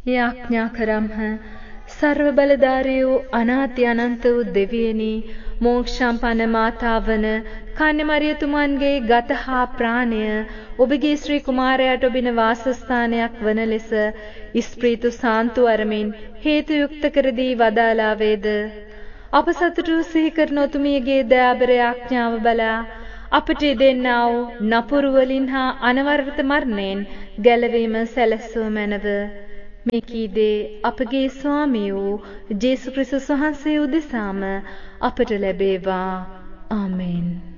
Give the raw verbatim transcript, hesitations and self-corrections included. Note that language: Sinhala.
යාඥා කරම්හ. සර්ව බලධාරී වූ අනාති අනන්ත වූ දෙවියනි, මෝක්ෂම්පන්න මාතාවන කන්‍යමරියතුමන්ගේ ගත හා ප්‍රාණය ඔබගේ ශ්‍රී කුමාරයාට ඔබින වාසස්ථානයක් වන ලෙස ස්ප්‍රීතු සාන්තු අරමින් හේතු යුක්ත කර දී වදාලා වේද. අප සතුටු සිහි කරන ඔතුමියගේ දයාබර යාඥාව බලා අපට දෙන්නා වූ නපුරු වලින් හා අනවරත මරණයෙන් ගැලවීම සැලසුව මැනව. මේ කීදේ අපගේ ස්වාමී වූ ජේසුස් ක්‍රිස්තුස් වහන්සේ උදෙසාම අපට ලැබේවා. ආමෙන්.